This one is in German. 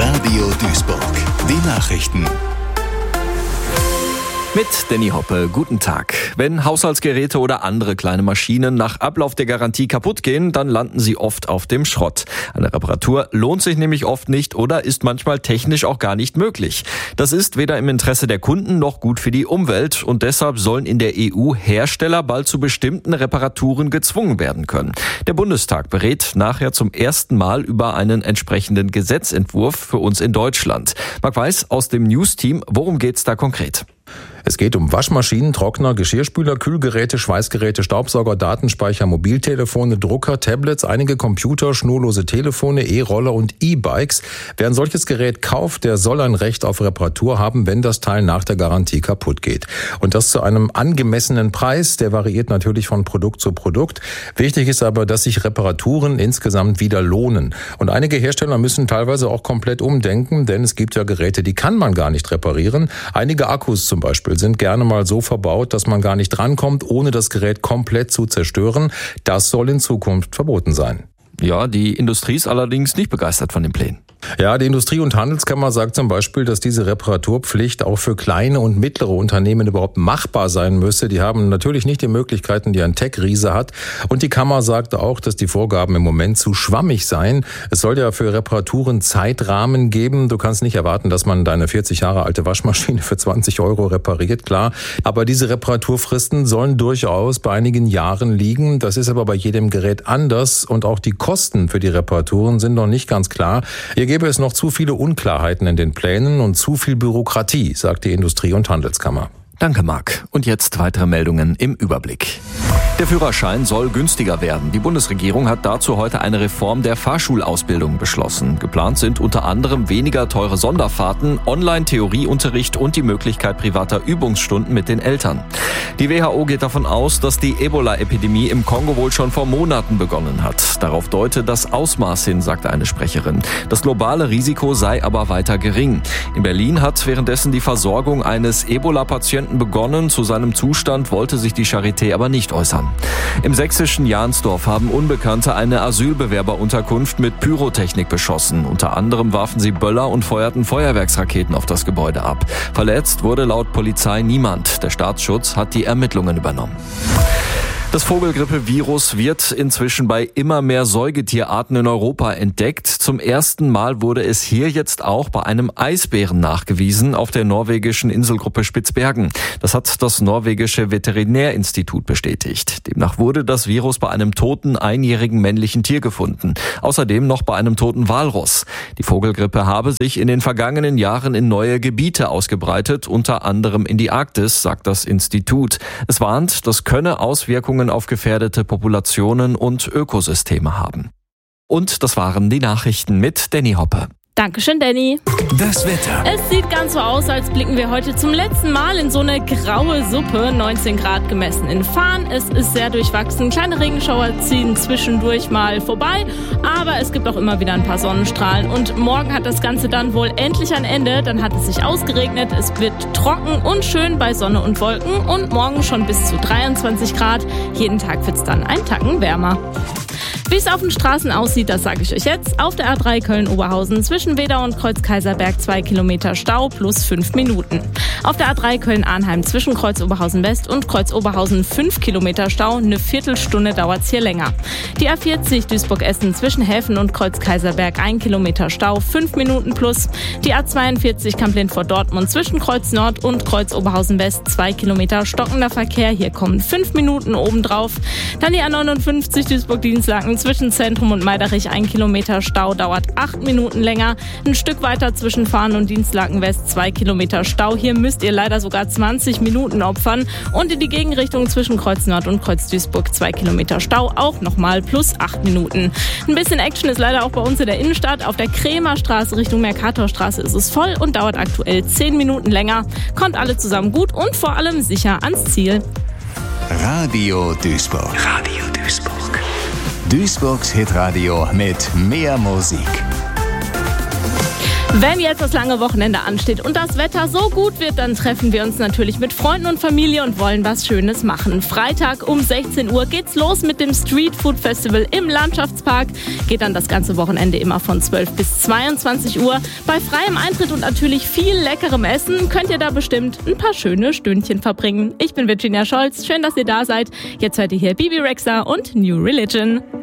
Radio Duisburg. Die Nachrichten. Mit Danny Hoppe, guten Tag. Wenn Haushaltsgeräte oder andere kleine Maschinen nach Ablauf der Garantie kaputt gehen, dann landen sie oft auf dem Schrott. Eine Reparatur lohnt sich nämlich oft nicht oder ist manchmal technisch auch gar nicht möglich. Das ist weder im Interesse der Kunden noch gut für die Umwelt und deshalb sollen in der EU Hersteller bald zu bestimmten Reparaturen gezwungen werden können. Der Bundestag berät nachher zum ersten Mal über einen entsprechenden Gesetzentwurf für uns in Deutschland. Marc Weiß aus dem News-Team, worum geht's da konkret? Es geht um Waschmaschinen, Trockner, Geschirrspüler, Kühlgeräte, Schweißgeräte, Staubsauger, Datenspeicher, Mobiltelefone, Drucker, Tablets, einige Computer, schnurlose Telefone, E-Roller und E-Bikes. Wer ein solches Gerät kauft, der soll ein Recht auf Reparatur haben, wenn das Teil nach der Garantie kaputt geht. Und das zu einem angemessenen Preis, der variiert natürlich von Produkt zu Produkt. Wichtig ist aber, dass sich Reparaturen insgesamt wieder lohnen. Und einige Hersteller müssen teilweise auch komplett umdenken, denn es gibt ja Geräte, die kann man gar nicht reparieren. Einige Akkus zum Beispiel sind gerne mal so verbaut, dass man gar nicht drankommt, ohne das Gerät komplett zu zerstören. Das soll in Zukunft verboten sein. Ja, die Industrie ist allerdings nicht begeistert von den Plänen. Ja, die Industrie- und Handelskammer sagt zum Beispiel, dass diese Reparaturpflicht auch für kleine und mittlere Unternehmen überhaupt machbar sein müsse. Die haben natürlich nicht die Möglichkeiten, die ein Tech-Riese hat. Und die Kammer sagte auch, dass die Vorgaben im Moment zu schwammig seien. Es soll ja für Reparaturen Zeitrahmen geben. Du kannst nicht erwarten, dass man deine 40 Jahre alte Waschmaschine für 20 € repariert, klar. Aber diese Reparaturfristen sollen durchaus bei einigen Jahren liegen. Das ist aber bei jedem Gerät anders. Und auch die Kosten für die Reparaturen sind noch nicht ganz klar. Hier gäbe es noch zu viele Unklarheiten in den Plänen und zu viel Bürokratie, sagt die Industrie- und Handelskammer. Danke, Marc. Und jetzt weitere Meldungen im Überblick. Der Führerschein soll günstiger werden. Die Bundesregierung hat dazu heute eine Reform der Fahrschulausbildung beschlossen. Geplant sind unter anderem weniger teure Sonderfahrten, Online-Theorieunterricht und die Möglichkeit privater Übungsstunden mit den Eltern. Die WHO geht davon aus, dass die Ebola-Epidemie im Kongo wohl schon vor Monaten begonnen hat. Darauf deute das Ausmaß hin, sagte eine Sprecherin. Das globale Risiko sei aber weiter gering. In Berlin hat währenddessen die Versorgung eines Ebola-Patienten begonnen. Zu seinem Zustand wollte sich die Charité aber nicht äußern. Im sächsischen Jahnsdorf haben Unbekannte eine Asylbewerberunterkunft mit Pyrotechnik beschossen. Unter anderem warfen sie Böller und feuerten Feuerwerksraketen auf das Gebäude ab. Verletzt wurde laut Polizei niemand. Der Staatsschutz hat die Ermittlungen übernommen. Das Vogelgrippe-Virus wird inzwischen bei immer mehr Säugetierarten in Europa entdeckt. Zum ersten Mal wurde es hier jetzt auch bei einem Eisbären nachgewiesen auf der norwegischen Inselgruppe Spitzbergen. Das hat das norwegische Veterinärinstitut bestätigt. Demnach wurde das Virus bei einem toten einjährigen männlichen Tier gefunden. Außerdem noch bei einem toten Walross. Die Vogelgrippe habe sich in den vergangenen Jahren in neue Gebiete ausgebreitet, unter anderem in die Arktis, sagt das Institut. Es warnt, das könne Auswirkungen auf gefährdete Populationen und Ökosysteme haben. Und das waren die Nachrichten mit Danny Hoppe. Dankeschön, Danny. Das Wetter. Es sieht ganz so aus, als blicken wir heute zum letzten Mal in so eine graue Suppe. 19 Grad gemessen in Fahn. Es ist sehr durchwachsen. Kleine Regenschauer ziehen zwischendurch mal vorbei. Aber es gibt auch immer wieder ein paar Sonnenstrahlen. Und morgen hat das Ganze dann wohl endlich ein Ende. Dann hat es sich ausgeregnet. Es wird trocken und schön bei Sonne und Wolken. Und morgen schon bis zu 23 Grad. Jeden Tag wird es dann einen Tacken wärmer. Wie es auf den Straßen aussieht, das sage ich euch jetzt. Auf der A3 Köln-Oberhausen zwischen Wedau und Kreuz-Kaiserberg 2 Kilometer Stau plus 5 Minuten. Auf der A3 Köln-Arnheim zwischen Kreuz-Oberhausen West und Kreuz-Oberhausen 5 Kilometer Stau. Eine Viertelstunde dauert es hier länger. Die A40 Duisburg-Essen zwischen Häfen und Kreuz-Kaiserberg 1 Kilometer Stau, 5 Minuten plus. Die A42 Kamp-Lint vor Dortmund zwischen Kreuz Nord und Kreuz-Oberhausen West 2 Kilometer stockender Verkehr. Hier kommen 5 Minuten obendrauf. Dann die A59 Duisburg-Dienstlaken zwischen Zentrum und Meiderich 1 Kilometer Stau, dauert 8 Minuten länger. Ein Stück weiter zwischen Fahnen und Dienstlaken West 2 Kilometer Stau. Hier müsst ihr leider sogar 20 Minuten opfern. Und in die Gegenrichtung zwischen Kreuz Nord und Kreuz Duisburg 2 Kilometer Stau, auch nochmal plus 8 Minuten. Ein bisschen Action ist leider auch bei uns in der Innenstadt. Auf der Krämerstraße Richtung Mercatorstraße ist es voll und dauert aktuell 10 Minuten länger. Kommt alle zusammen gut und vor allem sicher ans Ziel. Radio Duisburg. Radio Duisburg. Duisburgs Hitradio mit mehr Musik. Wenn jetzt das lange Wochenende ansteht und das Wetter so gut wird, dann treffen wir uns natürlich mit Freunden und Familie und wollen was Schönes machen. Freitag um 16 Uhr geht's los mit dem Street Food Festival im Landschaftspark. Geht dann das ganze Wochenende immer von 12 bis 22 Uhr. Bei freiem Eintritt und natürlich viel leckerem Essen könnt ihr da bestimmt ein paar schöne Stündchen verbringen. Ich bin Virginia Scholz, schön, dass ihr da seid. Jetzt hört ihr hier Bibi Rexha und New Religion.